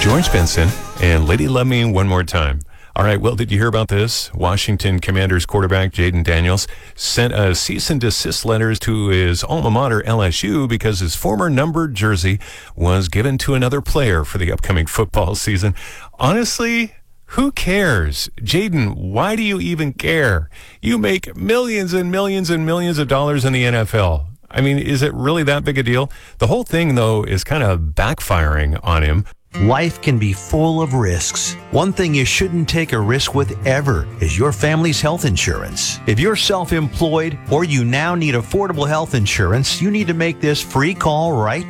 George Benson and Lady Love Me One More Time. All right, well, did you hear about this? Washington Commanders quarterback Jaden Daniels sent a cease and desist letters to his alma mater, LSU, because his former numbered jersey was given to another player for the upcoming football season. Honestly, who cares? Jaden, why do you even care? You make millions and millions and millions of dollars in the NFL. I mean, is it really that big a deal? The whole thing, though, is kind of backfiring on him. Life can be full of risks. One thing you shouldn't take a risk with ever is your family's health insurance. If you're self-employed or you now need affordable health insurance, you need to make this free call right